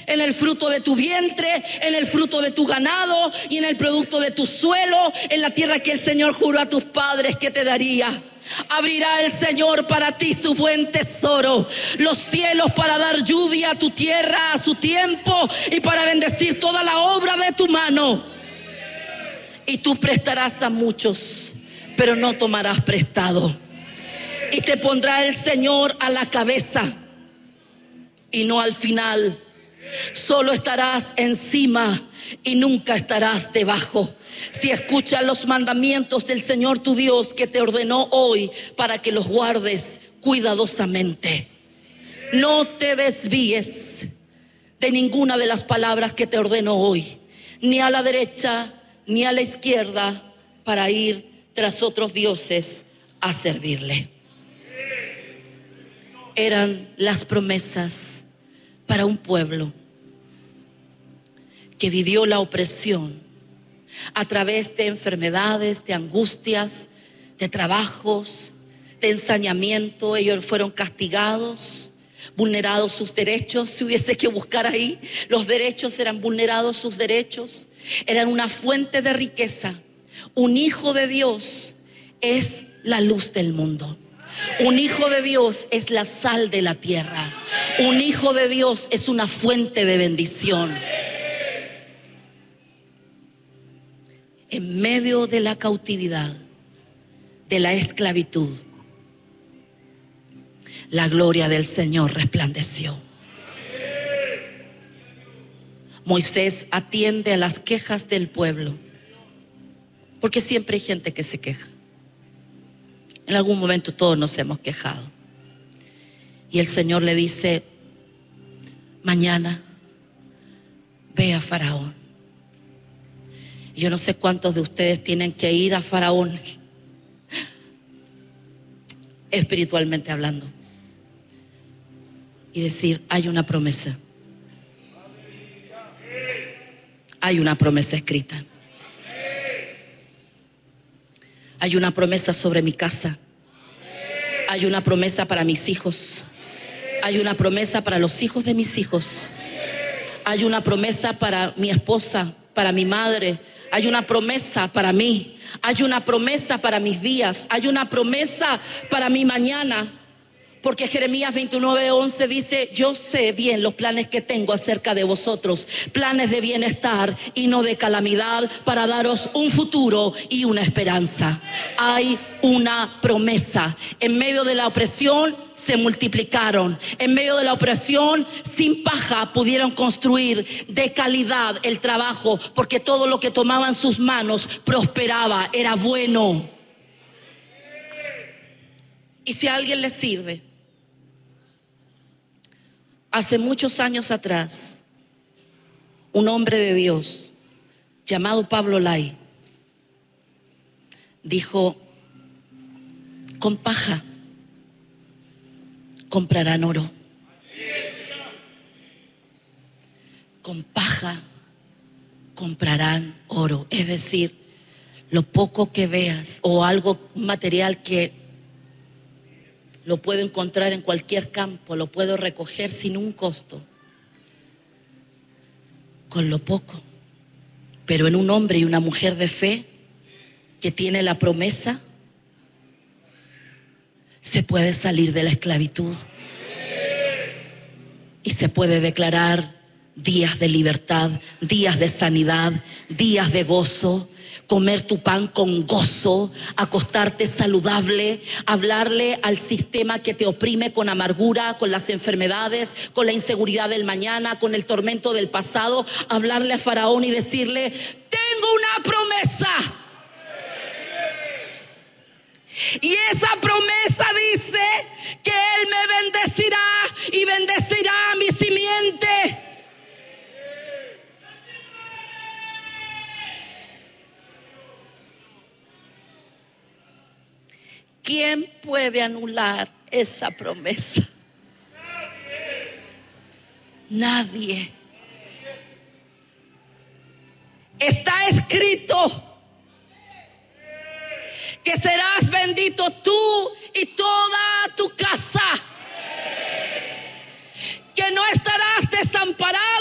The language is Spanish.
en el fruto de tu vientre, en el fruto de tu ganado y en el producto de tu suelo, en la tierra que el Señor juró a tus padres que te daría. Abrirá el Señor para ti su buen tesoro, los cielos para dar lluvia a tu tierra a su tiempo y para bendecir toda la obra de tu mano. Y tú prestarás a muchos, pero no tomarás prestado. Y te pondrá el Señor a la cabeza y no al final. Solo estarás encima y nunca estarás debajo. Si escuchas los mandamientos del Señor tu Dios que te ordenó hoy para que los guardes cuidadosamente. No te desvíes de ninguna de las palabras que te ordeno hoy, ni a la derecha ni a la izquierda, para ir tras otros dioses a servirle. Eran las promesas para un pueblo que vivió la opresión a través de enfermedades, de angustias, de trabajos, de ensañamiento. Ellos fueron castigados, vulnerados sus derechos. Si hubiese que buscar ahí, los derechos eran vulnerados, sus derechos eran una fuente de riqueza. Un hijo de Dios es la luz del mundo. Un hijo de Dios es la sal de la tierra. Un hijo de Dios es una fuente de bendición. En medio de la cautividad, de la esclavitud, la gloria del Señor resplandeció. Moisés atiende a las quejas del pueblo, porque siempre hay gente que se queja. En algún momento todos nos hemos quejado. Y el Señor le dice: mañana ve a Faraón. Y yo no sé cuántos de ustedes tienen que ir a Faraón, espiritualmente hablando, y decir: hay una promesa. Hay una promesa escrita. Hay una promesa sobre mi casa. Hay una promesa para mis hijos. Hay una promesa para los hijos de mis hijos. Hay una promesa para mi esposa, para mi madre. Hay una promesa para mí. Hay una promesa para mis días. Hay una promesa para mi mañana. Porque Jeremías 29:11 dice: yo sé bien los planes que tengo acerca de vosotros, planes de bienestar y no de calamidad, para daros un futuro y una esperanza. Hay una promesa. En medio de la opresión se multiplicaron. En medio de la opresión, sin paja pudieron construir de calidad el trabajo, porque todo lo que tomaban sus manos prosperaba, era bueno. Y si a alguien le sirve, hace muchos años atrás, un hombre de Dios llamado Pablo Lay dijo: con paja comprarán oro. Con paja comprarán oro. Es decir, lo poco que veas o algo material que lo puedo encontrar en cualquier campo, lo puedo recoger sin un costo, con lo poco. Pero en un hombre y una mujer de fe que tiene la promesa, se puede salir de la esclavitud y se puede declarar días de libertad, días de sanidad, días de gozo. Comer tu pan con gozo, acostarte saludable, hablarle al sistema que te oprime con amargura, con las enfermedades, con la inseguridad del mañana, con el tormento del pasado, hablarle a Faraón y decirle: tengo una promesa. Y esa promesa dice que Él me bendecirá y bendecirá a mi simiente. ¿Quién puede anular esa promesa? Nadie. Está escrito que serás bendito tú y toda tu casa, que no estarás desamparado.